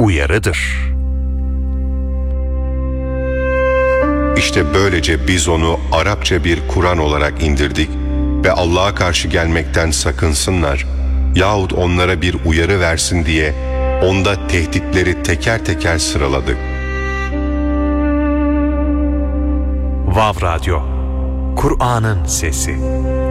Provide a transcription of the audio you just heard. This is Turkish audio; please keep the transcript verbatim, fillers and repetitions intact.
uyarıdır. İşte böylece biz onu Arapça bir Kur'an olarak indirdik ve Allah'a karşı gelmekten sakınsınlar yahut onlara bir uyarı versin diye onda tehditleri teker teker sıraladık. Vav Radyo, Kur'an'ın sesi.